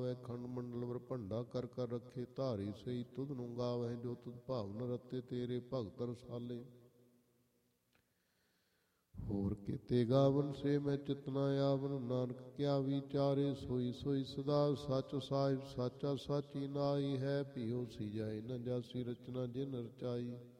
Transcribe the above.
ਆਵੈ। ਖੰਡ ਮੰਡਲ ਵਰ ਭੰਡਾ ਕਰ ਕਰ ਰੱਖੇ ਧਾਰੀ ਸਈ। ਤੁਧ ਨੂੰ ਗਾਵਹਿ ਜੋ ਤੁਧ ਭਾਵਨ ਰਤੇ। ਤੇਰੇ ਭਗਤ ਰਸਾਲੇ ਹੋਰ ਕੀਤੇ ਗਾਵਨ ਸੇ ਮੈਂ ਚਿਤਨਾ ਆਵਨ। ਨਾਨਕ ਕਿਆ ਵਿਚਾਰੇ ਸੋਈ ਸੋਈ ਸਦਾ। ਸੱਚ ਸਾਹਿਬ ਸਾਚਾ ਸਾਚੀ ਨਾਈ ਹੈ। ਭਿਓ ਸੀ ਜਾਏ ਨ ਜਾਸੀ ਰਚਨਾ ਜਿਨ ਰਚਾਈ।